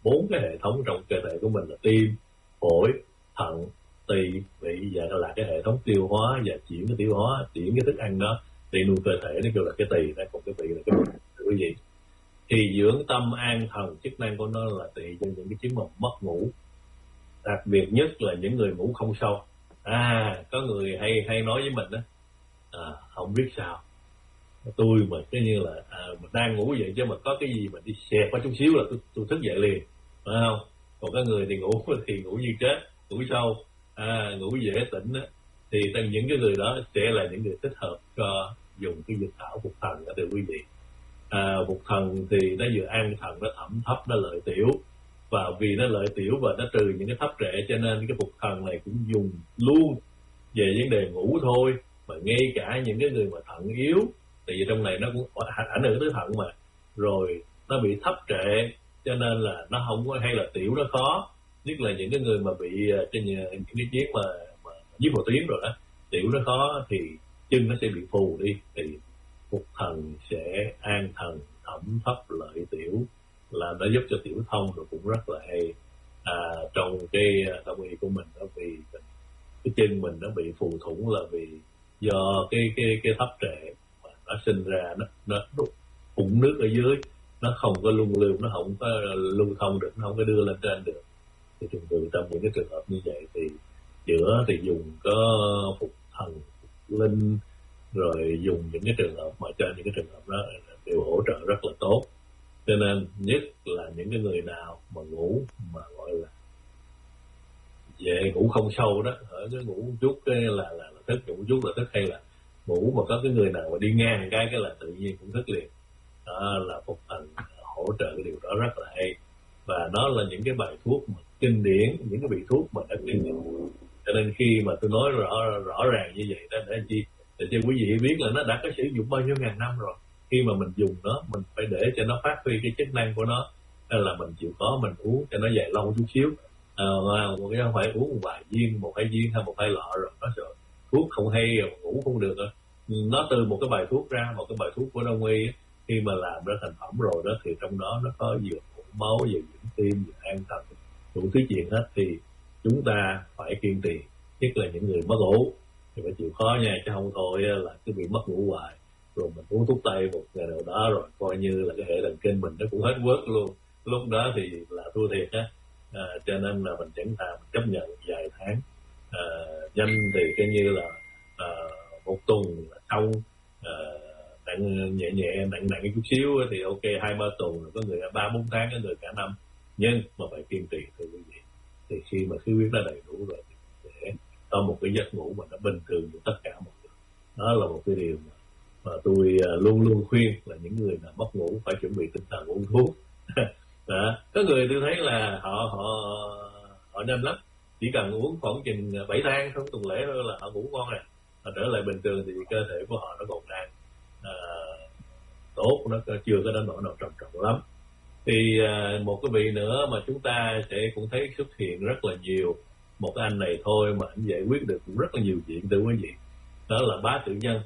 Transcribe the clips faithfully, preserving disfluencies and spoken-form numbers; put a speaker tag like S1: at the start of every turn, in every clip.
S1: bốn cái hệ thống trong cơ thể của mình là tim, phổi, thận, tỳ, vị, và là cái hệ thống tiêu hóa và chuyển cái tiêu hóa, chuyển cái thức ăn đó để nuôi cơ thể, nó kêu là cái tỳ đó, còn cái vị là cái bụng, quý vị. Thì dưỡng tâm an thần, chức năng của nó là trị cho những cái chứng mà mất ngủ, đặc biệt nhất là những người ngủ không sâu. À, có người hay hay nói với mình đó, à, không biết sao tôi mà cái như là à, mình đang ngủ vậy chứ mà có cái gì mà đi xẹt qua chút xíu là tôi, tôi thức dậy liền, phải không? Còn có người thì ngủ thì ngủ như chết, ngủ sâu, à, ngủ dễ tỉnh đó. Thì những cái người đó sẽ là những người thích hợp cho dùng cái dược thảo phục thần đó, thưa quý vị. À, phục thần thì nó vừa an thần, nó thẩm thấp, nó lợi tiểu, và vì nó lợi tiểu và nó trừ những cái thấp trệ, cho nên cái phục thần này cũng dùng luôn về vấn đề ngủ thôi. Mà ngay cả những cái người mà thận yếu, tại vì trong này nó cũng ảnh hưởng tới thận mà, rồi nó bị thấp trệ cho nên là nó không có, hay là tiểu nó khó, nhất là những cái người mà bị trên những cái chiếc mà, mà dưới một tuyến rồi đó, tiểu nó khó thì chân nó sẽ bị phù đi. Thì phục thần sẽ an thần, thẩm thấp, lợi tiểu, là nó giúp cho tiểu thông, rồi cũng rất là hay à, trong cái đông y của mình đó. Vì cái chân mình nó bị phù thủng là vì do cái cái cái thấp trệ mà nó sinh ra, nó nó đục ủng nước ở dưới, nó không có luân lưu, nó không có lưu thông được, nó không có đưa lên trên được. Thì thường thường trong những cái trường hợp như vậy thì chữa thì dùng có phục thần, phục linh, rồi dùng những cái trường hợp mà cho những cái trường hợp đó đều hỗ trợ rất là tốt. Cho nên nhất là những cái người nào mà ngủ mà gọi là về ngủ không sâu đó, ở cái ngủ một chút cái là, là là thức, ngủ một chút là thức, hay là ngủ mà có cái người nào mà đi ngang cái cái là tự nhiên cũng thức liền, đó là phục thần hỗ trợ cái điều đó rất là hay. Và đó là những cái bài thuốc mà kinh điển, những cái vị thuốc mà đã kinh điển. Cho nên khi mà tôi nói rõ rõ ràng như vậy đó, để chi để cho quý vị biết là nó đã có sử dụng bao nhiêu ngàn năm rồi. Khi mà mình dùng nó, mình phải để cho nó phát huy cái chức năng của nó, hay là mình chịu khó mình uống cho nó dài lâu chút xíu. À, một cái không phải uống một vài viên, một hai viên hay một hai lọ rồi nó sợ thuốc không hay, ngủ không được đó. Nó từ một cái bài thuốc ra, một cái bài thuốc của đông y, khi mà làm ra thành phẩm rồi đó thì trong đó nó có vừa hút máu, vừa dưỡng tim, vừa an thần, đủ thứ chuyện hết. Thì chúng ta phải kiên trì, nhất là những người mất ngủ thì phải chịu khó nha, chứ không thôi là cứ bị mất ngủ hoài, rồi mình uống thuốc tây một ngày nào đó rồi coi như là cái hệ thần kinh mình nó cũng hết quất luôn, lúc đó thì là thua thiệt á. À, cho nên là mình chẳng thà mình chấp nhận vài tháng, à, nhanh thì coi như là à, một tuần là xong, à, nặng nhẹ nhẹ nặng nặng chút xíu thì ok hai ba tuần, rồi có người ba bốn tháng, có người cả năm, nhưng mà phải kiên trì thưa quý vị. Thì khi mà khí huyết nó đầy đủ rồi thì sẽ có một cái giấc ngủ mà nó bình thường của tất cả mọi người. Đó là một cái điều mà, mà tôi luôn luôn khuyên là những người nào mất ngủ phải chuẩn bị tinh thần uống thuốc. Đó. Có người tôi thấy là họ họ họ nhanh lắm, chỉ cần uống khoảng chừng bảy tháng trong tuần lễ thôi là họ ngủ ngon rồi, họ trở lại bình thường. Thì cơ thể của họ nó còn đang à, tốt, nó chưa có đến nỗi nào trầm trọng lắm. Thì à, một cái vị nữa mà chúng ta sẽ cũng thấy xuất hiện rất là nhiều, một cái anh này thôi mà anh giải quyết được cũng rất là nhiều chuyện thưa quý vị. Đó là bá tử nhân.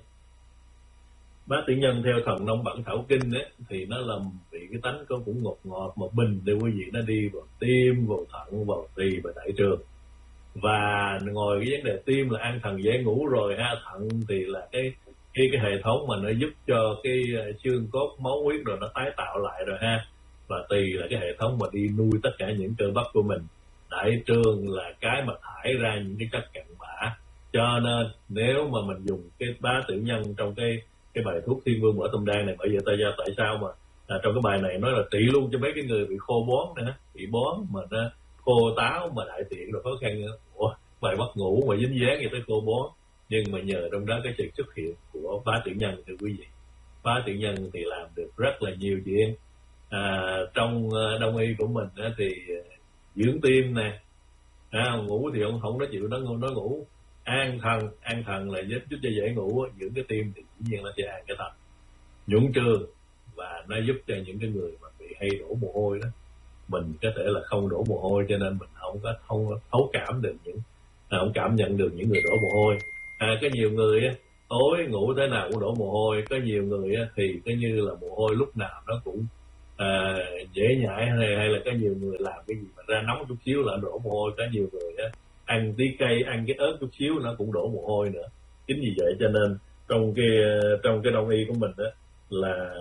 S1: Bá tử nhân theo thần nông bản thảo kinh ấy, thì nó là vị cái tánh có cũng ngọt ngọt mà bình để quý vị, nó đi vào tim, vào thận, vào tỳ và đại trường. Và ngồi cái vấn đề tim là an thần dễ ngủ rồi ha, thận thì là cái cái cái hệ thống mà nó giúp cho cái xương cốt, máu huyết rồi nó tái tạo lại rồi ha. Và tỳ là cái hệ thống mà đi nuôi tất cả những cơ bắp của mình. Đại trường là cái mà thải ra những cái chất cặn bã. Cho nên nếu mà mình dùng cái bá tử nhân trong cái cái bài thuốc Thiên Vương Mở Tâm Đan này, bởi vì tại sao tại sao mà à, trong cái bài này nói là trị luôn cho mấy cái người bị khô bón nữa, bị bón mà nó khô táo mà đại tiện rồi khó khăn nữa. Ủa, bài mất ngủ mà dính dáng vậy tới khô bón. Nhưng mà nhờ trong đó cái sự xuất hiện của bá tử nhân thưa quý vị, bá tử nhân thì làm được rất là nhiều chuyện. À, trong đông y của mình á, thì dưỡng tim nè, à, ngủ thì không không nói chịu nó nói ngủ. An thần, an thần là giúp cho dễ ngủ, dưỡng cái tim thì dĩ nhiên nó sẽ an cái thần. Nhuận trường, và nó giúp cho những cái người mà bị hay đổ mồ hôi đó, mình có thể là không đổ mồ hôi, cho nên mình không có không thấu cảm được những không cảm nhận được những người đổ mồ hôi. À, có nhiều người á, tối ngủ thế nào cũng đổ mồ hôi, có nhiều người á, thì có như là mồ hôi lúc nào nó cũng à, dễ nhại, hay, hay là có nhiều người làm cái gì mà ra nóng chút xíu là đổ mồ hôi, có nhiều người á, ăn tí cây, ăn cái ớt chút xíu nó cũng đổ mồ hôi nữa. Chính vì vậy cho nên trong cái trong cái đông y của mình đó là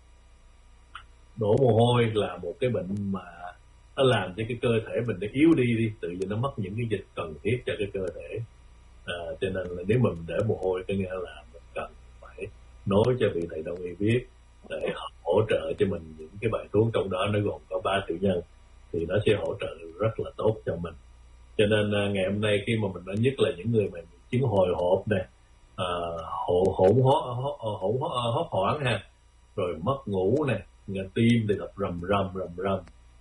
S1: đổ mồ hôi là một cái bệnh mà nó làm cho cái cơ thể mình nó yếu đi đi, tự nhiên nó mất những cái dịch cần thiết cho cái cơ thể. À, cho nên là nếu mình để mồ hôi có nghĩa là mình cần phải nói cho vị thầy đông y biết để hỗ trợ cho mình những cái bài thuốc, trong đó nó gồm có ba tiểu nhân, thì nó sẽ hỗ trợ rất là tốt cho mình. Cho nên ngày hôm nay khi mà mình nói nhất là những người mà chứng hồi hộp nè, à, hỗn hỗn hỗn hốt hoảng ha, rồi mất ngủ nè, tim thì đập rầm rầm rầm rầm,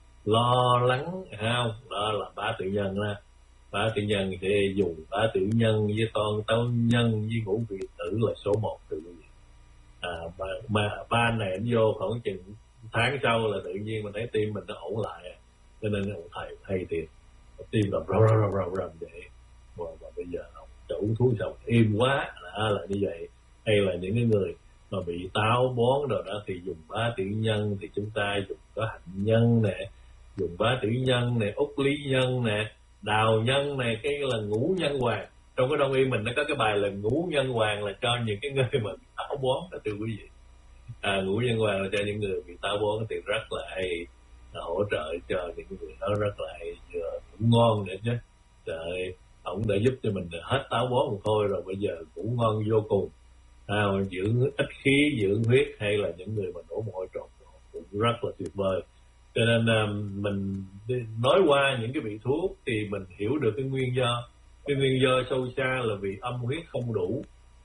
S1: lo lắng không, đó là bá tự nhân đó. Bá tự nhân thì dùng bá tự nhân với con tấu nhân với ngũ vị tử là số một từ quý vị. À, mà, mà ba này anh vô khoảng chừng tháng sau là tự nhiên mình thấy tim mình nó ổn lại, cho nên ông thầy hay tiền tim đập rầm rầm rầm rầm vậy. Và, và bây giờ ông cho uống thuốc xong im quá, là, là như vậy. Hay là những cái người mà bị táo bón rồi đó thì dùng bá tử nhân, thì chúng ta dùng có hạnh nhân nè, dùng bá tử nhân nè, úc lý nhân nè, đào nhân nè, cái là ngũ nhân hoàng. Trong cái đông y mình nó có cái bài là ngũ nhân hoàng, là cho những cái người mà bị táo bón đó thưa quý vị. À, ngũ nhân hoàng là cho những người bị táo bón thì rất là hay, là hỗ trợ cho những người đó rất là hay, vừa cũng ngon nữa chứ. Trời, ông đã giúp cho mình hết táo bón một thôi rồi, bây giờ cũng ngon vô cùng. À, dưỡng ít khí, dưỡng huyết, hay là những người mà đổ mồ hôi trộn cũng rất là tuyệt vời. Cho nên uh, mình nói qua những cái vị thuốc thì mình hiểu được cái nguyên do. Cái nguyên do sâu xa là vì âm huyết không đủ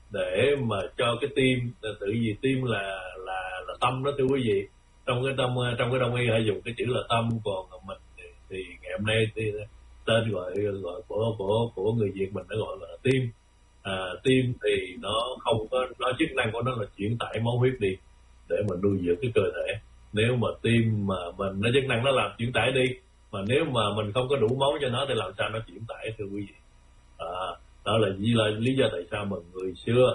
S1: để mà cho cái tim, tự vì tim là là là tâm đó thưa quý vị. Trong cái tâm, trong cái đông y hay dùng cái chữ là tâm, còn mình thì, thì ngày hôm nay thì tên gọi gọi của của của người Việt mình nó gọi là tim. À, tim thì nó không có, nó chức năng của nó là chuyển tải máu huyết đi để mà nuôi dưỡng cái cơ thể. Nếu mà tim mà mình nó chức năng nó làm chuyển tải đi, mà nếu mà mình không có đủ máu cho nó thì làm sao nó chuyển tải thưa quý vị. À, đó là lý, là lý do tại sao mà người xưa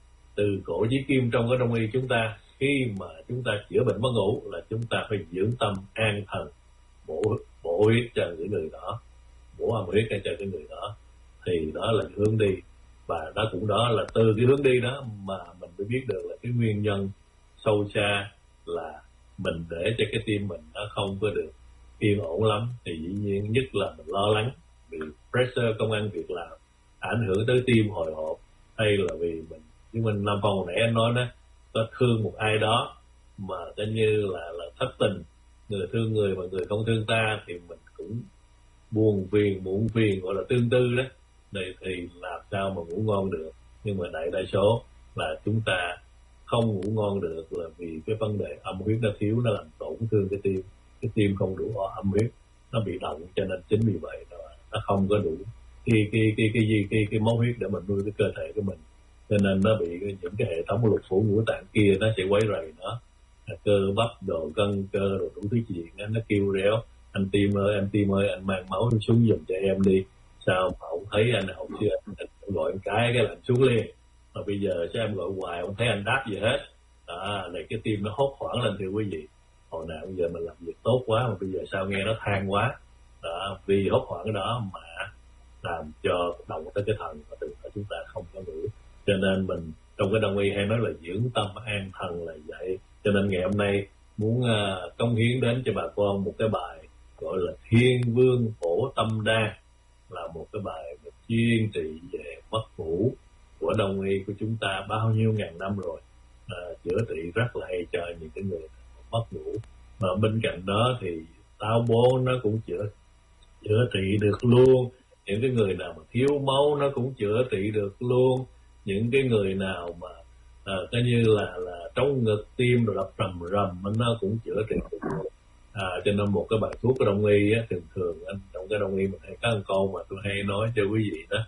S1: từ cổ chí kim trong cái đông y chúng ta, khi mà chúng ta chữa bệnh mất ngủ là chúng ta phải dưỡng tâm an thần, bổ bổ huyết cho những người đó, bổ âm huyết cho cái người đó, thì đó là hướng đi. Và đó cũng đó là từ cái hướng đi đó mà mình mới biết được là cái nguyên nhân sâu xa là mình để cho cái tim mình nó không có được yên ổn lắm, thì dĩ nhiên nhất là mình lo lắng vì pressure công ăn việc làm ảnh hưởng tới tim hồi hộp, hay là vì mình như mình Nam Phong hồi nãy anh nói đó, có thương một ai đó mà coi như là là thất tình, người thương người mà người không thương ta thì mình cũng buồn phiền muộn phiền, gọi là tương tư đó. Này thì làm sao mà ngủ ngon được. Nhưng mà đại đa số là chúng ta không ngủ ngon được là vì cái vấn đề âm huyết nó thiếu, nó làm tổn thương cái tim. Cái tim không đủ âm huyết, nó bị động, cho nên chính vì vậy nó không có đủ cái cái cái cái gì cái, cái máu huyết để mình nuôi cái cơ thể của mình, cho nên nó bị những cái hệ thống lục phủ ngũ tạng kia nó sẽ quấy rầy nó, cơ bắp đồ gân cơ đồ đủ thứ chuyện nó, nó kêu réo. Anh tim ơi, anh tim ơi, anh mang máu xuống giùm cho em đi. Sao mà ông thấy anh hồi xưa anh, anh gọi anh cái cái lạnh xuống liền, mà bây giờ sao em gọi hoài không thấy anh đáp gì hết. Đó, này cái tim nó hốt hoảng lên thưa quý vị. Hồi nào bây giờ mình làm việc tốt quá mà bây giờ sao nghe nó than quá. Đó, vì hốt hoảng đó mà làm cho động tới cái thần và từ chúng ta không có ngủ. Cho nên mình trong cái đông y hay nói là dưỡng tâm an thần là vậy. Cho nên ngày hôm nay muốn uh, cống hiến đến cho bà con một cái bài gọi là Thiên Vương Phổ Tâm Đa, là một cái bài chuyên trị về mất ngủ của đông y của chúng ta bao nhiêu ngàn năm rồi, à, chữa trị rất là hay cho những cái người mất ngủ. Mà bên cạnh đó thì táo bón nó cũng chữa chữa trị được luôn. Những cái người nào mà thiếu máu nó cũng chữa trị được luôn. Những cái người nào mà à, coi như là là trong ngực tim rồi đập rầm rầm nó cũng chữa trị được luôn. À, cho nên một cái bài thuốc của đông y á, thường thường anh trong cái đông y mình hay có một câu mà tôi hay nói cho quý vị đó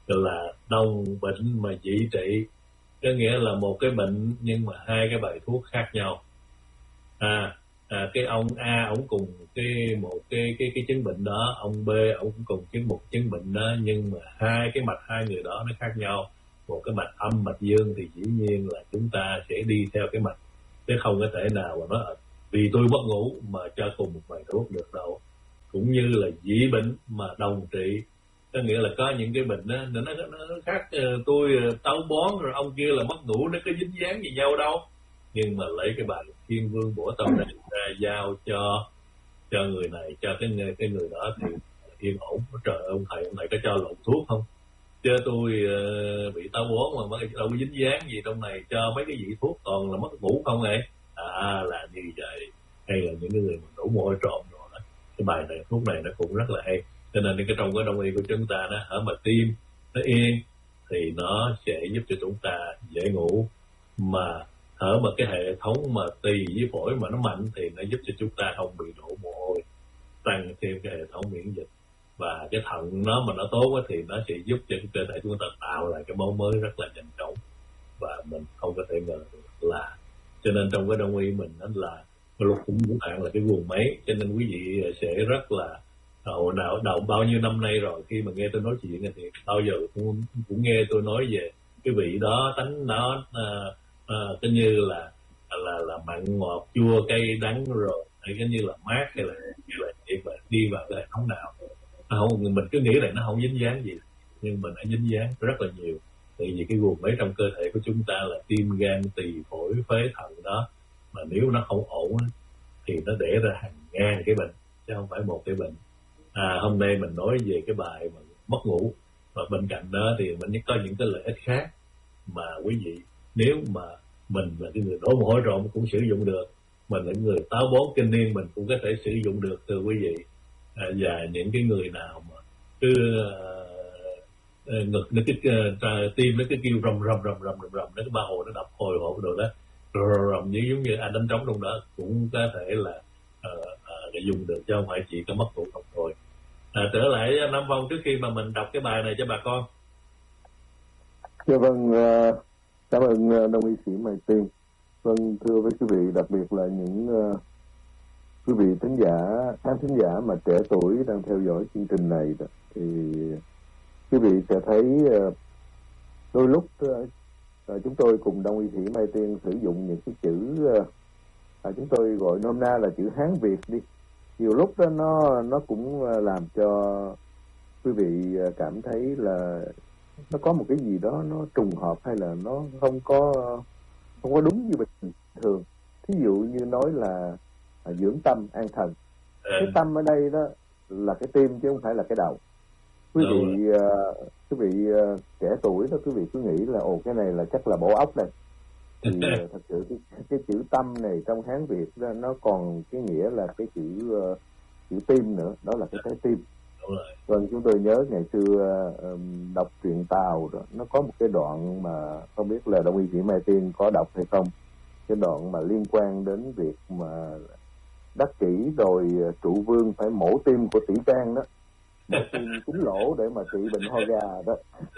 S1: là đồng bệnh mà dị trị, có nghĩa là một cái bệnh nhưng mà hai cái bài thuốc khác nhau. À, à cái ông A ông cùng cái một cái cái cái chứng bệnh đó, ông B ông cũng cùng chứng một chứng bệnh đó, nhưng mà hai cái mạch hai người đó nó khác nhau. Một cái mạch âm mạch dương thì dĩ nhiên là chúng ta sẽ đi theo cái mạch, chứ không có thể nào mà nói vì tôi mất ngủ mà cho cùng một bài thuốc được đâu. Cũng như là dị bệnh mà đồng trị, có nghĩa là có những cái bệnh đó, nó, nó, nó khác. Tôi táo bón rồi ông kia là mất ngủ, nó có dính dáng gì nhau đâu. Nhưng mà lấy cái bài Thiên Vương Bổ Tâm này ra giao cho cho người này, cho cái người, cái người đó thì yên ổn. Trời ơi, ông thầy ông thầy có cho lộn thuốc không? Chứ tôi uh, bị táo bón mà đâu có dính dáng gì trong này, cho mấy cái vị thuốc còn là mất ngủ không vậy? À, là như vậy. Hay là những cái người mà đổ mồ hôi trộm rồi đó, cái bài này thuốc này nó cũng rất là hay. Cho nên cái trong cái đông y của chúng ta đó, ở mà tim nó yên thì nó sẽ giúp cho chúng ta dễ ngủ, mà ở mà cái hệ thống mà tỳ với phổi mà nó mạnh thì nó giúp cho chúng ta không bị đổ mồ hôi, tăng thêm cái hệ thống miễn dịch. Và cái thận nó mà nó tốt thì nó sẽ giúp cho cơ thể chúng ta tạo lại cái máu mới rất là nhanh chóng, và mình không có thể ngờ được là, cho nên trong cái đông y mình đó là lục cũng ngũ tạng là cái guồng máy. Cho nên quý vị sẽ rất là hồi nào đầu bao nhiêu năm nay rồi, khi mà nghe tôi nói chuyện thì bao giờ cũng cũng nghe tôi nói về cái vị đó, tánh nó à, à, cái như là là là mặn ngọt chua cay đắng, rồi hay cái như là mát hay là như là vậy, mà đi vào cái hệ thống nào không, mình cứ nghĩ là nó không dính dáng gì, nhưng mình đã dính dáng rất là nhiều. Tại vì cái guồng máy trong cơ thể của chúng ta là tim, gan, tỳ, phổi, phế, thận đó, mà nếu nó không ổn thì nó để ra hàng ngàn cái bệnh chứ không phải một cái bệnh. À, hôm nay mình nói về cái bài mà mất ngủ, và bên cạnh đó thì mình có những cái lợi ích khác mà quý vị, nếu mà mình là cái người đổ mồ hôi trộm cũng sử dụng được, mình là người táo bón kinh niên mình cũng có thể sử dụng được thưa quý vị. À, và những cái người nào mà cứ uh, ngực nó cứ uh, tim nó cứ kêu rầm rầm rầm rầm rầm rầm, nó cái ba hồ nó đập hồi hộp đồ đó, rầm rầm như giống như anh đánh trống trong đó, cũng có thể là uh, uh, để dùng được, chứ không phải chỉ có mất ngủ không thôi. À, trở lại Nam Phong, trước khi mà mình đọc cái bài này cho bà con.
S2: Dạ vâng, cảm ơn Đông y sĩ Mai Tiên. Vâng, thưa với quý vị, đặc biệt là những uh, quý vị thính giả, khán thính giả mà trẻ tuổi đang theo dõi chương trình này đó, thì quý vị sẽ thấy uh, đôi lúc uh, chúng tôi cùng Đông y sĩ Mai Tiên sử dụng những cái chữ uh, à, chúng tôi gọi nôm na là chữ Hán Việt đi. Nhiều lúc đó nó nó cũng làm cho quý vị cảm thấy là nó có một cái gì đó nó trùng hợp, hay là nó không có không có đúng như bình thường. Thí dụ như nói là à, dưỡng tâm an thần, cái tâm ở đây đó là cái tim chứ không phải là cái đầu. Quý vị uh, quý vị uh, trẻ tuổi đó, quý vị cứ nghĩ là ồ cái này là chắc là bộ óc này. Thì uh, thật sự cái, cái chữ tâm này trong Hán Việt đó, nó còn cái nghĩa là cái chữ uh, chữ tim nữa, đó là cái trái tim. Vâng, chúng tôi nhớ ngày xưa um, đọc truyện Tào đó, nó có một cái đoạn mà không biết là Đông y sĩ Mai Tiên có đọc hay không, cái đoạn mà liên quan đến việc mà Đắc Kỷ rồi Trụ Vương phải mổ tim của Tỷ Can đó, mổ tim kính lỗ để mà trị bệnh ho gà đó.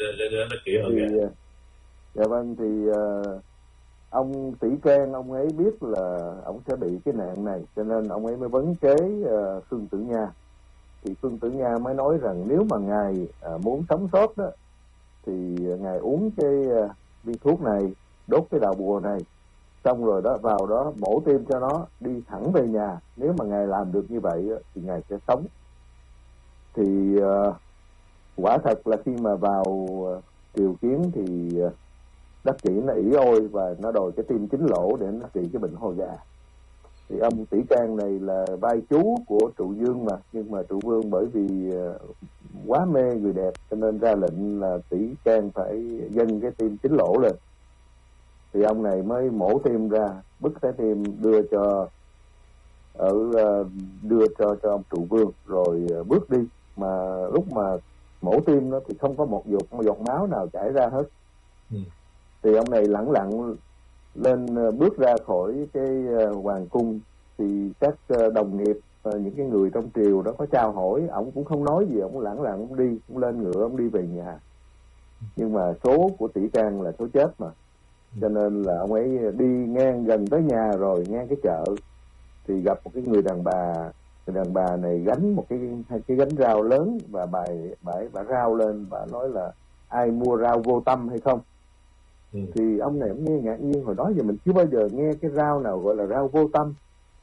S2: Thì dạ vâng, thì uh, ông Tỷ Can ông ấy biết là ông sẽ bị cái nạn này, cho nên ông ấy mới vấn kế uh, Khương Tử Nha. Thì Khương Tử Nha mới nói rằng nếu mà ngài uh, muốn sống sót đó, thì ngài uống cái uh, viên thuốc này, đốt cái đạo bùa này, xong rồi đó vào đó mổ tim cho nó, đi thẳng về nhà. Nếu mà ngài làm được như vậy uh, thì ngài sẽ sống. Thì uh, quả thật là khi mà vào uh, triều kiến thì uh, Đắc Kỷ nó ỷ ôi và nó đòi cái tim chính lỗ để nó trị cái bệnh ho gà. Thì ông Tỷ Can này là vai chú của Trụ Vương mà, nhưng mà Trụ Vương bởi vì quá mê người đẹp cho nên ra lệnh là Tỷ Can phải dâng cái tim chính lỗ lên. Thì ông này mới mổ tim ra, bứt trái tim đưa cho ở đưa cho cho ông Trụ Vương rồi bước đi. Mà lúc mà mổ tim nó thì không có một giọt một giọt máu nào chảy ra hết. Ừ. Thì ông này lẳng lặng lên bước ra khỏi cái hoàng cung, thì các đồng nghiệp, những cái người trong triều đó có chào hỏi, ông cũng không nói gì, ông lẳng lặng ông đi, ông lên ngựa ông đi về nhà. Nhưng mà số của Tỷ Can là số chết mà, cho nên là ông ấy đi ngang gần tới nhà rồi, ngang cái chợ thì gặp một cái người đàn bà. Người đàn bà này gánh một cái hai cái gánh rau lớn, và bà bà bà rao lên, bà nói là ai mua rau vô tâm hay không. Ừ. Thì ông này cũng nghe ngạc nhiên, hồi đó giờ mình chưa bao giờ nghe cái rau nào gọi là rau vô tâm.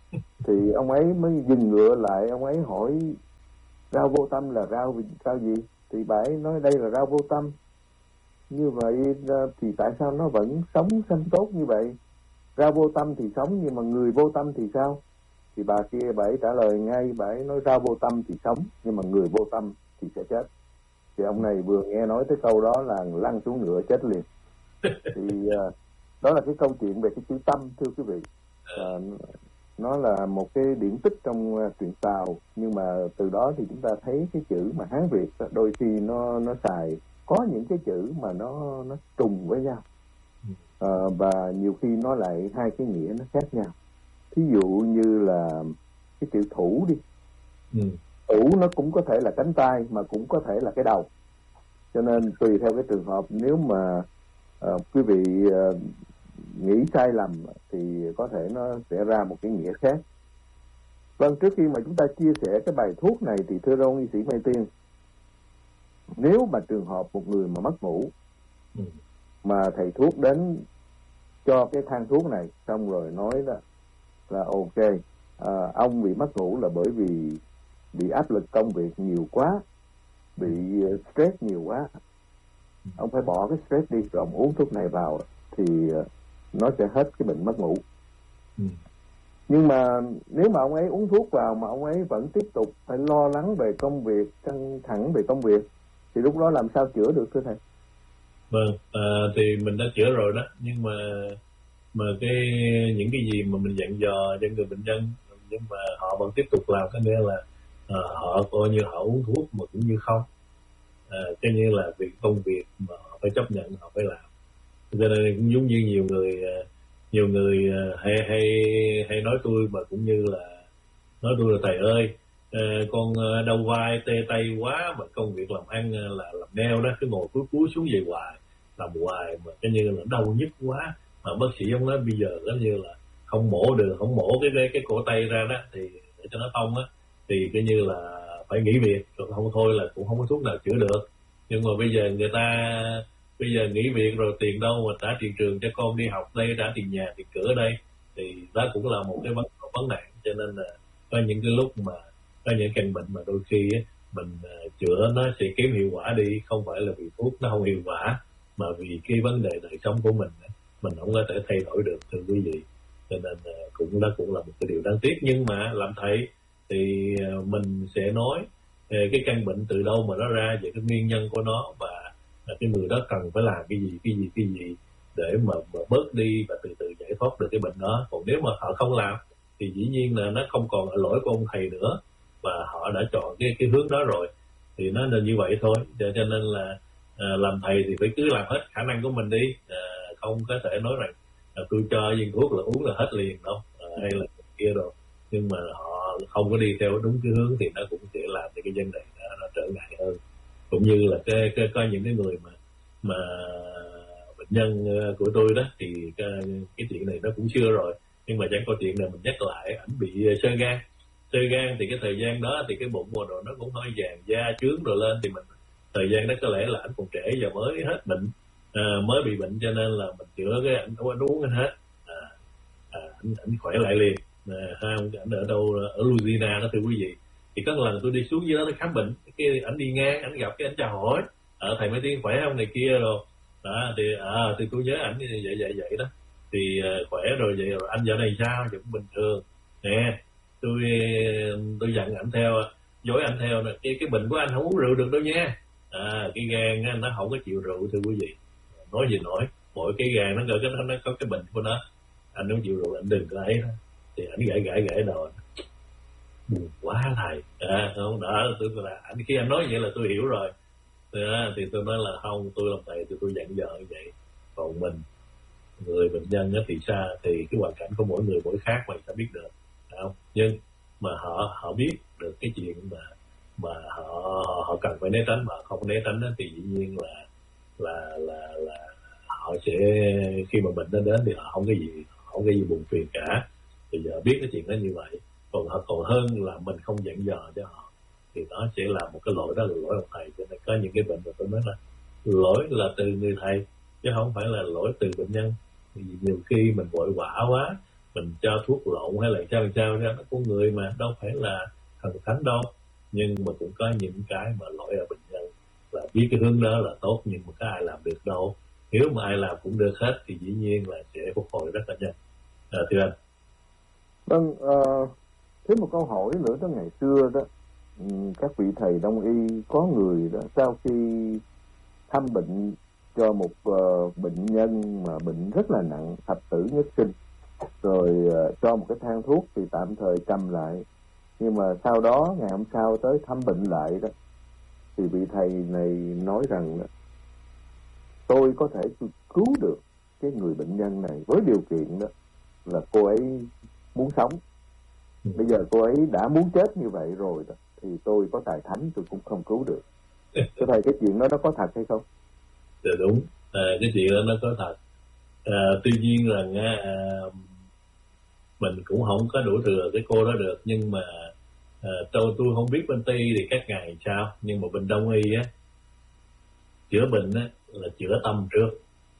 S2: Thì ông ấy mới dừng ngựa lại, ông ấy hỏi rau vô tâm là rau rau gì? Thì bà ấy nói đây là rau vô tâm. Như vậy thì tại sao nó vẫn sống xanh tốt như vậy? Rau vô tâm thì sống, nhưng mà người vô tâm thì sao? Thì bà kia bà ấy trả lời ngay, bà ấy nói rau vô tâm thì sống, nhưng mà người vô tâm thì sẽ chết. Thì ông này vừa nghe nói tới câu đó là lăn xuống ngựa chết liền. Thì uh, đó là cái câu chuyện về cái chữ tâm, thưa quý vị. Uh, nó là một cái điển tích trong uh, truyện Tàu, nhưng mà từ đó thì chúng ta thấy cái chữ mà Hán Việt đôi khi nó nó xài có những cái chữ mà nó nó trùng với nhau, uh, và nhiều khi nó lại hai cái nghĩa nó khác nhau. Thí dụ như là cái chữ thủ đi, ừ. thủ nó cũng có thể là cánh tay mà cũng có thể là cái đầu, cho nên tùy theo cái trường hợp, nếu mà uh, quý vị uh, nghĩ sai lầm thì có thể nó sẽ ra một cái nghĩa khác. Vâng, trước khi mà chúng ta chia sẻ cái bài thuốc này thì thưa ông y sĩ Mai Tiên, nếu mà trường hợp một người mà mất ngủ, ừ. mà thầy thuốc đến cho cái thang thuốc này xong rồi nói đó là ok, à, ông bị mất ngủ là bởi vì bị áp lực công việc nhiều quá, bị stress nhiều quá, ông phải bỏ cái stress đi rồi ông uống thuốc này vào thì nó sẽ hết cái bệnh mất ngủ. ừ. Nhưng mà nếu mà ông ấy uống thuốc vào mà ông ấy vẫn tiếp tục phải lo lắng về công việc, căng thẳng về công việc, thì lúc đó làm sao chữa được thưa thầy?
S1: Vâng, à, thì mình đã chữa rồi đó, nhưng mà mà cái những cái gì mà mình dặn dò cho người bệnh nhân, nhưng mà họ vẫn tiếp tục làm, có nghĩa là à, họ coi như họ uống thuốc mà cũng như không, à, cái như là việc công việc mà họ phải chấp nhận, họ phải làm. Cho nên cũng giống như nhiều người nhiều người hay hay hay nói tôi, mà cũng như là nói tôi là thầy ơi, con đau vai tê tay quá, mà công việc làm ăn là làm nail đó, cứ ngồi cúi cúi xuống về hoài, làm hoài mà cái như là đau nhức quá, mà bác sĩ ông nói bây giờ giống như là không mổ được, không mổ cái cái, cái cổ tay ra đó thì để cho nó thông á, thì cái như là phải nghỉ việc, rồi không thôi là cũng không có thuốc nào chữa được. Nhưng mà bây giờ người ta bây giờ nghỉ việc rồi tiền đâu mà trả tiền trường cho con đi học đây, trả tiền nhà, tiền cửa đây, thì đó cũng là một cái vấn vấn nạn. Cho nên là có những cái lúc mà có những căn bệnh mà đôi khi á, mình uh, chữa nó sẽ kém hiệu quả đi, không phải là vì thuốc nó không hiệu quả, mà vì cái vấn đề đời sống của mình mình không có thể thay đổi được, thưa quý vị. Cho nên uh, cũng đó cũng là một cái điều đáng tiếc. Nhưng mà làm thầy thì uh, mình sẽ nói uh, cái căn bệnh từ đâu mà nó ra, về cái nguyên nhân của nó, và là cái người đó cần phải làm cái gì cái gì cái gì để mà, mà bớt đi và từ từ giải thoát được cái bệnh đó. Còn nếu mà họ không làm thì dĩ nhiên là nó không còn ở lỗi của ông thầy nữa, và họ đã chọn cái cái hướng đó rồi, thì nó là như vậy thôi. Cho, cho nên là à, làm thầy thì phải cứ làm hết khả năng của mình đi, à, không có thể nói rằng à, tôi cho viên thuốc là uống là hết liền đâu, à, hay là kia rồi. Nhưng mà họ không có đi theo đúng cái hướng thì nó cũng sẽ làm cho cái vấn đề đó nó trở ngại hơn. Cũng như là cái, cái có những cái người mà mà bệnh nhân của tôi đó, thì cái, cái chuyện này nó cũng chưa rồi, nhưng mà chẳng có chuyện này mình nhắc lại, ảnh bị xơ gan. Xơ gan thì cái thời gian đó thì cái bụng rồi nó cũng hơi vàng da trướng rồi lên, thì mình thời gian đó có lẽ là ảnh còn trẻ và mới hết bệnh, à, mới bị bệnh, cho nên là mình chữa cái ảnh không uống anh hết, à, à, ảnh, ảnh khỏe lại liền. À, ảnh ở đâu ở Louisiana đó thưa quý vị. Thì có lần tôi đi xuống dưới đó tôi khám bệnh, cái ảnh đi ngang, ảnh gặp cái ảnh chào hỏi, ở thầy Mai Tiên khỏe không này kia rồi đó, thì à, thì tôi nhớ ảnh vậy vậy vậy đó, thì uh, khỏe rồi vậy rồi anh dạo này sao, vẫn bình thường nè. Tôi tôi dặn ảnh theo, dối ảnh theo nè, cái cái bệnh của anh không uống rượu được đâu nha, à, cái gan nó không có chịu rượu thưa quý vị. Nói gì nổi, mỗi cái gan nó có cái nó, nó có cái bệnh của nó, anh không chịu rượu anh đừng có ấy đó. Thì ảnh gãi gãi gãi đầu, buồn quá thầy, à, không đó, tôi là anh khi anh nói vậy là tôi hiểu rồi. Thì, thì tôi nói là không, tôi làm thầy thì tôi dặn dò như vậy. Còn mình người bệnh nhân thì xa, thì cái hoàn cảnh của mỗi người mỗi khác mình sẽ biết được, không? Nhưng mà họ họ biết được cái chuyện mà mà họ họ cần phải né tránh, mà không né tránh đó, thì dĩ nhiên là là là là họ sẽ khi mà bệnh nó đến thì họ không cái gì không cái gì buồn phiền cả. Bây giờ biết cái chuyện đó như vậy, còn họ còn hơn là mình không dặn dò cho họ, thì nó sẽ là một cái lỗi, đó là lỗi ông thầy. Cho nên có những cái bệnh mà tôi nói là lỗi là từ người thầy chứ không phải là lỗi từ bệnh nhân. Vì nhiều khi mình vội vã quá, mình cho thuốc lộn hay là sao sao ra, nó con người mà đâu phải là thần thánh đâu. Nhưng mà cũng có những cái mà lỗi ở bệnh nhân, là biết cái hướng đó là tốt nhưng mà có ai làm được đâu. Nếu mà ai làm cũng được hết thì dĩ nhiên là sẽ phục hồi rất là nhanh. À, thưa anh.
S2: Vâng, uh, thêm một câu hỏi nữa đó, ngày xưa đó các vị thầy đông y có người đó sau khi thăm bệnh cho một uh, bệnh nhân mà bệnh rất là nặng, thập tử nhất sinh, rồi uh, cho một cái thang thuốc thì tạm thời cầm lại, nhưng mà sau đó ngày hôm sau tới thăm bệnh lại đó thì vị thầy này nói rằng đó, tôi có thể cứu được cái người bệnh nhân này với điều kiện đó là cô ấy muốn sống. Bây giờ cô ấy đã muốn chết như vậy rồi đó, thì tôi có tài thánh tôi cũng không cứu được. Thưa thầy, cái chuyện đó nó có thật hay không?
S1: Dạ đúng, à, cái chuyện đó nó có thật. À, tuy nhiên rằng à, mình cũng không có đủ thừa cái cô đó được, nhưng mà à, tôi tôi không biết bên Tây thì các ngài sao, nhưng mà bên Đông y á, chữa bệnh á là chữa tâm trước.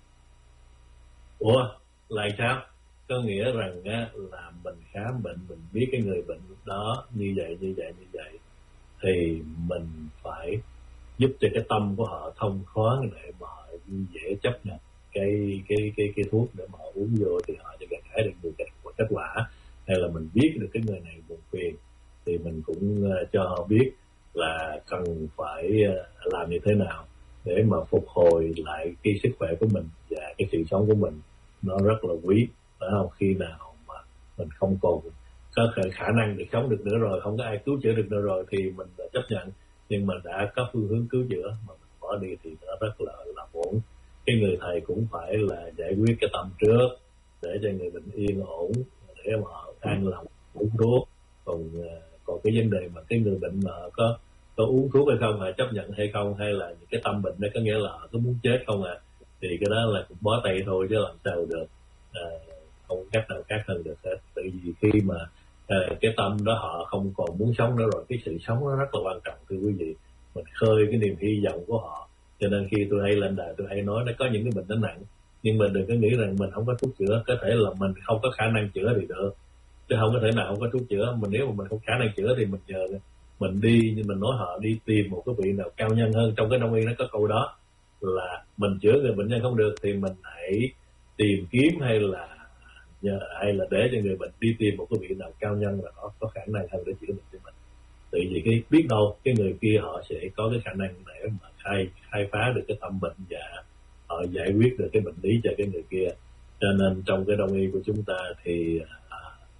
S1: Ủa là sao? Có nghĩa rằng á, là mình khám bệnh, mình biết cái người bệnh đó như vậy như vậy như vậy thì mình phải giúp cho cái tâm của họ thông thoáng để mà họ dễ chấp nhận cái cái cái cái thuốc để mà họ uống vô thì họ sẽ gặt hái được nhiều kết, kết quả. Hay là mình biết được cái người này buồn phiền thì mình cũng uh, cho họ biết là cần phải uh, làm như thế nào để mà phục hồi lại cái sức khỏe của mình và cái sự sống của mình. Nó rất là quý, phải không? Khi nào mà mình không còn có khả năng để sống được nữa rồi, không có ai cứu chữa được nữa rồi thì mình đã chấp nhận, nhưng mà đã có phương hướng cứu chữa mà mình bỏ đi thì nó rất là là ổn. Cái người thầy cũng phải là giải quyết cái tâm trước để cho người bệnh yên ổn, để mà họ an lòng uống thuốc. Còn còn cái vấn đề mà cái người bệnh mà có có uống thuốc hay không, hay chấp nhận hay không, hay là những cái tâm bệnh đó có nghĩa là họ cứ muốn chết không à, thì cái đó là cũng bó tay thôi chứ làm sao được. À, không cách nào khác hơn được hết. Tại vì khi mà à, cái tâm đó họ không còn muốn sống nữa rồi, cái sự sống nó rất là quan trọng thưa quý vị. Mình khơi cái niềm hy vọng của họ. Cho nên khi tôi hay lên đài tôi hay nói nó có những cái bệnh nó nặng, nhưng mà đừng có nghĩ rằng mình không có thuốc chữa. Có thể là mình không có khả năng chữa thì được, chứ không có thể nào không có thuốc chữa. Mình nếu mà mình không khả năng chữa thì mình nhờ mình đi, nhưng mình nói họ đi tìm một cái vị nào cao nhân hơn. Trong cái Đông y nó có câu đó là mình chữa người bệnh nhân không được thì mình hãy tìm kiếm hay là nhờ, hay là để cho người bệnh đi tìm một cái vị nào cao nhân là họ có khả năng hơn để chữa bệnh cho mình. Tại vì cái biết đâu cái người kia họ sẽ có cái khả năng để mà khai khai phá được cái tâm bệnh và họ giải quyết được cái bệnh lý cho cái người kia. Cho nên trong cái Đông y của chúng ta thì à,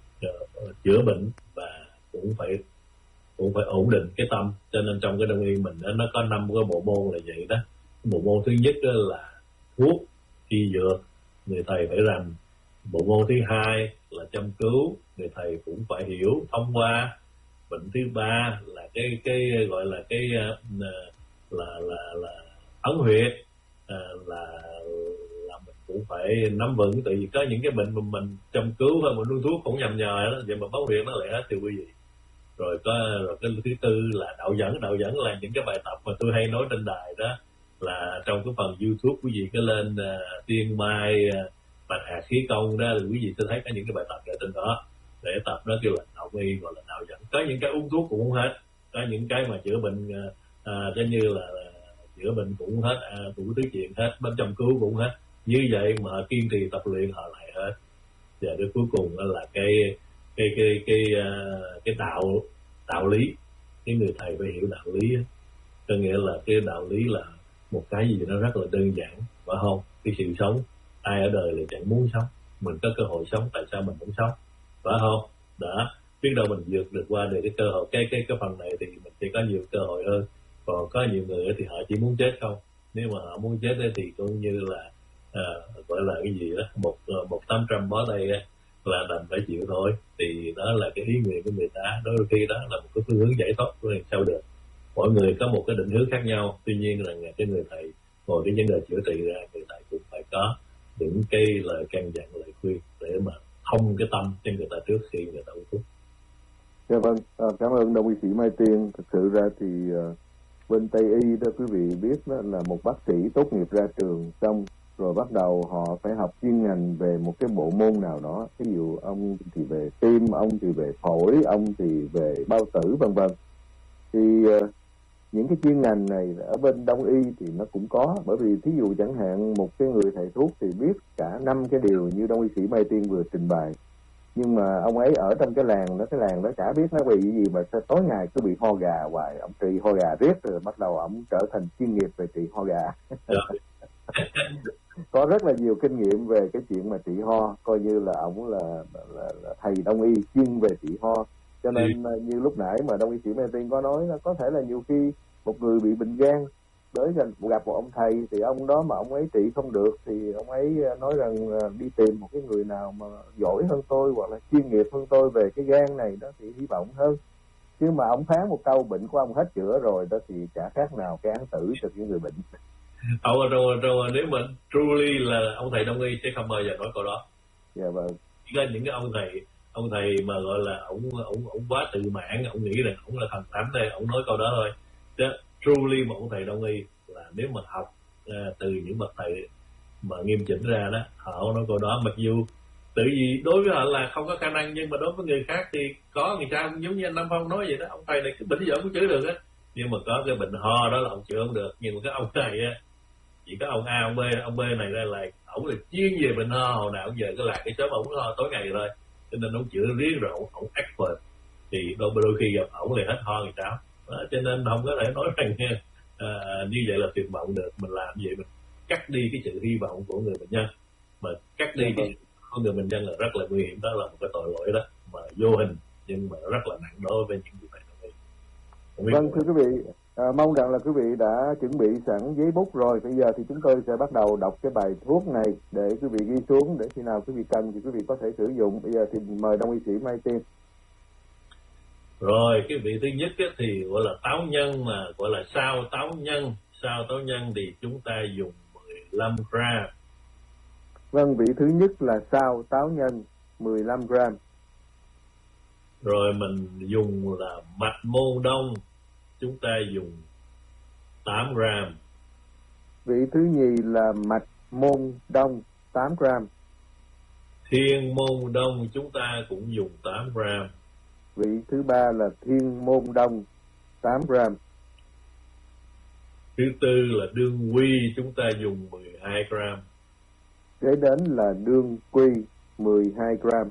S1: chữa bệnh và cũng phải cũng phải ổn định cái tâm. Cho nên trong cái Đông y mình đó, nó có năm cái bộ môn là vậy đó. Bộ môn thứ nhất đó là thuốc y dược, người thầy phải rành. Bộ môn thứ hai là châm cứu, người thầy cũng phải hiểu thông qua. Bệnh thứ ba là cái cái gọi là cái uh, là là là ấn huyệt, uh, là là mình cũng phải nắm vững. Tại vì có những cái bệnh mà mình châm cứu hay mình nuôi thuốc cũng nhầm nhò đó, vậy mà bóng huyệt nó lại hết thì quý vị. Rồi có rồi cái thứ tư là đạo dẫn. Đạo dẫn là những cái bài tập mà tôi hay nói trên đài đó, là trong cái phần YouTube quý vị có lên uh, Tiên Mai uh, Bạch Hạt Khí Công đó, quý vị sẽ thấy có những cái bài tập ở trên đó để tập. Đó kêu là đạo y, gọi là đạo dẫn. Có những cái uống thuốc cũng không hết, có những cái mà chữa bệnh à, giống như là, là chữa bệnh cũng hết, à, đủ thứ chuyện hết, bên châm cứu cũng hết. Như vậy mà kiên trì tập luyện họ lại hết. Và cái cuối cùng đó là cái cái cái cái cái, cái đạo đạo lý. Cái người thầy phải hiểu đạo lý đó. Có nghĩa là cái đạo lý là một cái gì nó rất là đơn giản, phải không? Cái sự sống, ai ở đời là chẳng muốn sống, mình có cơ hội sống, tại sao mình không sống, phải không? Đó, biết đâu mình vượt được qua được cái cơ hội, cái cái cái phần này thì mình sẽ có nhiều cơ hội hơn. Còn có nhiều người thì họ chỉ muốn chết không. Nếu mà họ muốn chết thì cũng như là à, gọi là cái gì đó, một một tám trăm bó tay là đành phải chịu thôi. Thì đó là cái ý nguyện của người ta. Đôi khi đó là một cái phương hướng giải thoát của người sao được. Mỗi người có một cái định hướng khác nhau. Tuy nhiên là cái người thầy ngồi cái vấn đề chữa trị ra, người thầy cũng phải có những cái lời căn dặn, lời khuyên để mà thông cái tâm cho người ta trước khi người ta uống thuốc.
S2: Dạ vâng, à, cảm ơn đồng y sĩ Mai Tiên. Thực sự ra thì uh, bên Tây y đó quý vị biết đó là một bác sĩ tốt nghiệp ra trường xong rồi bắt đầu họ phải học chuyên ngành về một cái bộ môn nào đó. Ví dụ ông thì về tim, ông thì về phổi, ông thì về bao tử vân vân. Thì uh, những cái chuyên ngành này ở bên Đông y thì nó cũng có, bởi vì thí dụ chẳng hạn một cái người thầy thuốc thì biết cả năm cái điều như Đông y sĩ Mai Tiên vừa trình bày, nhưng mà ông ấy ở trong cái làng đó, cái làng đó chả biết nó bị gì mà tối ngày cứ bị ho gà hoài, ông trị ho gà riết rồi bắt đầu ông trở thành chuyên nghiệp về trị ho gà. Có rất là nhiều kinh nghiệm về cái chuyện mà trị ho, coi như là ông là, là, là thầy Đông y chuyên về trị ho. Cho nên ừ. như lúc nãy mà Đông y sĩ Mai Tiên có nói là có thể là nhiều khi một người bị bệnh gan tới gần gặp một ông thầy thì ông đó mà ông ấy trị không được thì ông ấy nói rằng đi tìm một cái người nào mà giỏi hơn tôi hoặc là chuyên nghiệp hơn tôi về cái gan này đó thì hy vọng hơn. Chứ mà ông phán một câu bệnh của ông hết chữa rồi đó thì chả khác nào cái án tử cho những người bệnh.
S1: Ông rồi rồi nếu mà truly là ông thầy Đông y sẽ không bao giờ nói câu đó.
S2: Dạ vâng.
S1: Chỉ có những cái ông thầy ông thầy mà gọi là ông ông ông quá tự mãn, ông nghĩ rằng ông là thần thánh đây, ông nói câu đó thôi. Chứ truly một ông thầy Đông y là nếu mà học uh, từ những bậc thầy mà nghiêm chỉnh ra đó, họ không nói câu đó, mặc dù tự vì đối với họ là không có khả năng, nhưng mà đối với người khác thì có. Người ta giống như anh Nam Phong nói vậy đó, ông thầy này cái bệnh giờ cũng chữa được á, nhưng mà có cái bệnh ho đó là ông chữa không được. Nhưng mà cái ông này á, chỉ có ông A, ông B, ông B này ra là ổng là chuyên về bệnh ho, hồi nào giờ cái là cái sớm ổng ho tối ngày thôi, cho nên ông chữa riết rồi ổng ổng expert, thì đôi đôi khi gặp ổng thì hết ho người ta đó, cho nên không có thể nói rằng à, như vậy là tuyệt vọng được. Mình làm vậy mình cắt đi cái sự hy vọng của người bệnh nhân, mà cắt đi cái sự của người bệnh nhân là rất là nguy hiểm. Đó là một cái tội lỗi đó mà vô hình nhưng mà rất là nặng đối với những người bệnh.
S2: Vâng, thưa quý vị, à, mong rằng là quý vị đã chuẩn bị sẵn giấy bút rồi. Bây giờ thì chúng tôi sẽ bắt đầu đọc cái bài thuốc này để quý vị ghi xuống, để khi nào quý vị cần thì quý vị có thể sử dụng. Bây giờ thì mời Đông y sĩ Mai Tiên.
S1: Rồi, cái vị thứ nhất ấy, thì gọi là táo nhân, mà gọi là sao táo nhân. Sao táo nhân thì chúng ta dùng mười lăm gram.
S2: Vâng, vị thứ nhất là sao táo nhân mười lăm gram.
S1: Rồi mình dùng là mạch môn đông, chúng ta dùng tám gram.
S2: Vị thứ nhì là mạch môn đông tám gram.
S1: Thiên môn đông chúng ta cũng dùng tám gram.
S2: Vị thứ ba là thiên môn đông tám gram.
S1: Thứ tư là đương quy, chúng ta dùng mười hai gram.
S2: Kế đến là đương quy mười hai gram.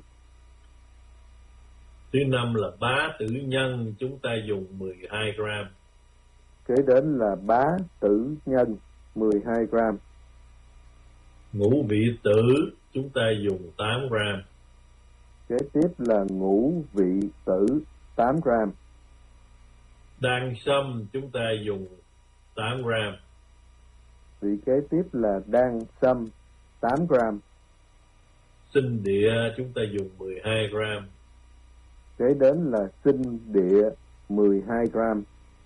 S1: Thứ năm là bá tử nhân, chúng ta dùng mười hai gram.
S2: Kế đến là bá tử nhân mười hai gram.
S1: Ngũ vị tử, chúng ta dùng tám gram.
S2: Kế tiếp là ngũ vị tử tám gram.
S1: Đan sâm, chúng ta dùng tám gram.
S2: Vị kế tiếp là đan sâm tám gram.
S1: Sinh địa, chúng ta dùng mười hai gram.
S2: Kế đến là sinh địa mười hai gram.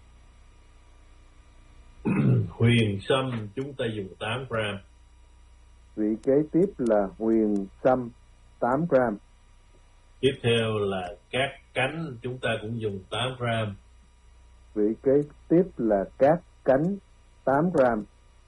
S1: Huyền sâm, chúng ta dùng tám gram.
S2: Vị kế tiếp là huyền sâm tám gram.
S1: Tiếp theo là cát cánh, chúng ta cũng dùng tám gram.
S2: Vị kế tiếp là cát cánh tám gram.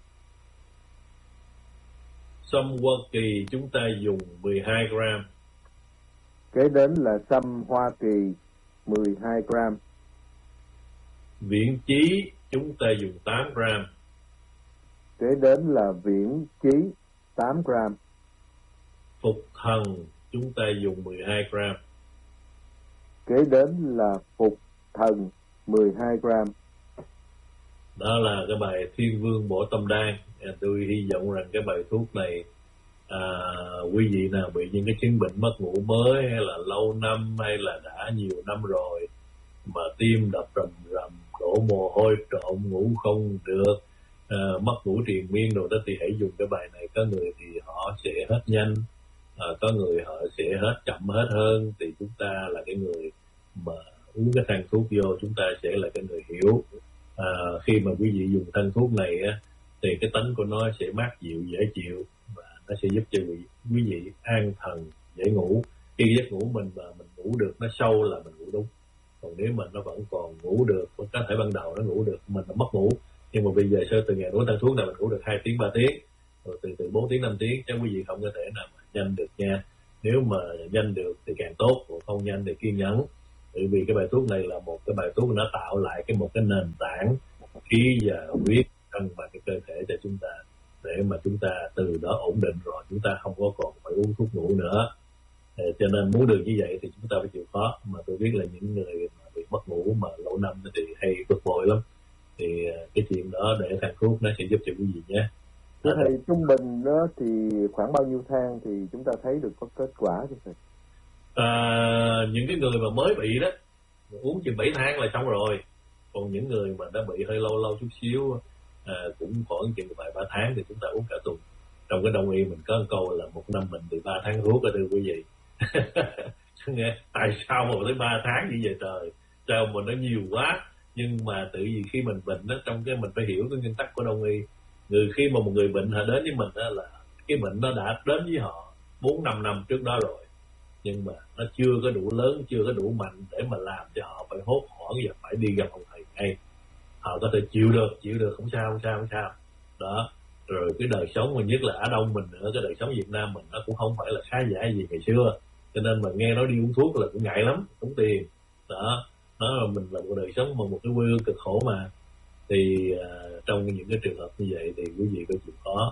S1: Sâm Hoa Kỳ, chúng ta dùng mười hai gram.
S2: Kế đến là sâm Hoa Kỳ mười hai gram.
S1: Viễn chí, chúng ta dùng tám gram.
S2: Kế đến là viễn chí tám gram.
S1: Phục thần, chúng ta dùng mười hai gram.
S2: Kế đến là phục thần mười hai gram.
S1: Đó là cái bài Thiên Vương Bổ Tâm Đan. Tôi hy vọng rằng cái bài thuốc này à, quý vị nào bị những cái chứng bệnh mất ngủ mới, hay là lâu năm, hay là đã nhiều năm rồi mà tim đập rầm rầm, đổ mồ hôi trộn, ngủ không được, à, mất ngủ triền miên đồ đó, thì hãy dùng cái bài này. Có người thì họ sẽ hết nhanh, à, có người họ sẽ hết chậm hết hơn. Thì chúng ta là cái người mà uống cái thang thuốc vô, chúng ta sẽ là cái người hiểu. À, khi mà quý vị dùng thang thuốc này á, thì cái tánh của nó sẽ mát dịu, dễ chịu, và nó sẽ giúp cho quý, quý vị an thần, dễ ngủ. Khi giấc ngủ mình mà mình ngủ được nó sâu là mình ngủ đúng. Còn nếu mà nó vẫn còn ngủ được, có thể ban đầu nó ngủ được, mình nó mất ngủ, nhưng mà bây giờ sau từ ngày uống thang thuốc này mình ngủ được hai tiếng, ba tiếng, rồi từ từ bốn tiếng năm tiếng, chứ quý vị không có thể nào mà nhanh được nha. Nếu mà nhanh được thì càng tốt, còn không nhanh thì kiên nhẫn. Bởi vì cái bài thuốc này là một cái bài thuốc nó tạo lại cái một cái nền tảng khí và huyết cân bằng cái cơ thể cho chúng ta, để mà chúng ta từ đó ổn định rồi chúng ta không có còn phải uống thuốc ngủ nữa. Cho nên muốn được như vậy thì chúng ta phải chịu khó. Mà tôi biết là những người mà bị mất ngủ mà lâu năm thì hay bực bội lắm, thì cái chuyện đó để thang thuốc nó sẽ giúp cho quý vị nhé.
S2: Thưa thầy, trung bình đó thì khoảng bao nhiêu thang thì chúng ta thấy được có kết quả chứ thầy?
S1: À, những cái người mà mới bị đó uống chừng bảy tháng là xong rồi. Còn những người mà đã bị hơi lâu lâu chút xíu, à, cũng khoảng chừng vài ba tháng thì chúng ta uống cả tuần. Trong cái đông y mình có một câu là một năm mình từ ba tháng thuốc đó thưa quý vị. Nghe tại sao mà tới ba tháng như vậy trời, sao mà nó nhiều quá. Nhưng mà tự vì khi mình bệnh đó, trong cái mình phải hiểu cái nguyên tắc của đông y. Người khi mà một người bệnh họ đến với mình đó là cái bệnh nó đã đến với họ bốn năm năm trước đó rồi, nhưng mà nó chưa có đủ lớn, chưa có đủ mạnh để mà làm cho họ phải hốt hoảng và phải đi gặp ông thầy ngay. Họ có thể chịu được, chịu được không sao, không sao, không sao. Đó, rồi cái đời sống mà nhất là ở Đông mình nữa, cái đời sống Việt Nam mình nó cũng không phải là khá giả gì ngày xưa, cho nên mà nghe nói đi uống thuốc là cũng ngại lắm, tốn tiền. Đó, đó là mình là một đời sống mà một cái quê hương cực khổ mà. Thì uh, trong những cái trường hợp như vậy thì quý vị phải chịu khó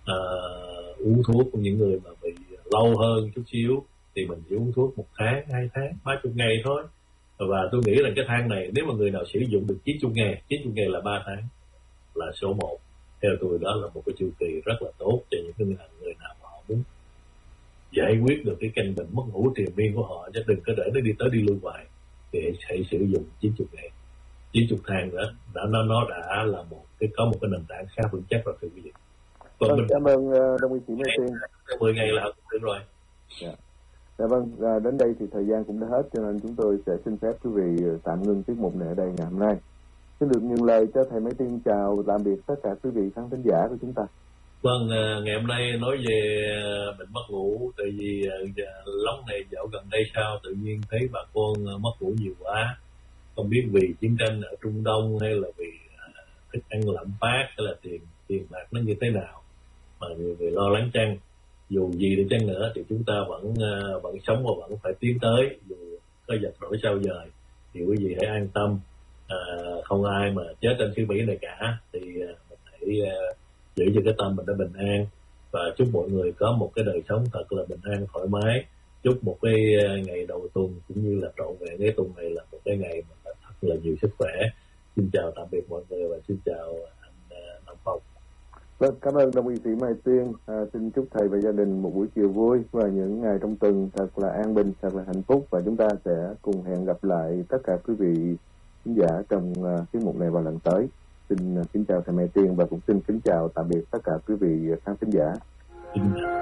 S1: uh, uống thuốc. Của những người mà bị lâu hơn chút xíu thì mình chỉ uống thuốc một tháng, hai tháng, ba chục ngày thôi. Và tôi nghĩ là cái thang này nếu mà người nào sử dụng được chín mươi ngày, chín mươi ngày là ba tháng là số một. Theo tôi đó là một cái chu kỳ rất là tốt cho những người, người nào mà họ muốn giải quyết được cái căn bệnh mất ngủ triền miên của họ, chứ đừng có để nó đi tới đi lui hoài. Thì hãy sử dụng chín mươi ngày, chín mươi thang đó đã nó nó đã là một cái có một cái nền tảng khá vững chắc rồi thưa quý vị.
S2: Còn vâng, mình cảm ơn uh, Đông y sĩ Mai Tiên.
S1: mười ngày là được rồi.
S2: Yeah. Dạ vâng, à, đến đây thì thời gian cũng đã hết, cho nên chúng tôi sẽ xin phép quý vị tạm ngưng tiết mục này ở đây ngày hôm nay. Xin được nhận lời cho thầy Mai Tiên chào tạm biệt tất cả quý vị khán thính giả của chúng ta.
S1: Vâng, ngày hôm nay nói về bệnh mất ngủ, tại vì lúc này dạo gần đây sao tự nhiên thấy bà con mất ngủ nhiều quá, không biết vì chiến tranh ở Trung Đông hay là vì thức ăn lạm phát hay là tiền tiền bạc nó như thế nào mà người, người lo lắng chăng. Dù gì đi chăng nữa thì chúng ta vẫn uh, vẫn sống và vẫn phải tiến tới, dù có giặc đổi sao dời thì quý vị hãy an tâm. Uh, không ai mà chết trên xứ Mỹ này cả, thì uh, mình hãy uh, giữ cho cái tâm mình nó bình an, và chúc mọi người có một cái đời sống thật là bình an thoải mái. Chúc một cái uh, ngày đầu tuần cũng như là trọn vẹn cái tuần này là một cái ngày mà thật là nhiều sức khỏe. Xin chào tạm biệt mọi người và xin chào anh uh, Nam Phong.
S2: Vâng, cảm ơn Đông y sĩ Mai Tiên. À, xin chúc thầy và gia đình một buổi chiều vui và những ngày trong tuần thật là an bình, thật là hạnh phúc, và chúng ta sẽ cùng hẹn gặp lại tất cả quý vị khán giả trong uh, tiết mục này vào lần tới. Xin uh, kính chào thầy Mai Tiên và cũng xin kính chào tạm biệt tất cả quý vị khán thính giả.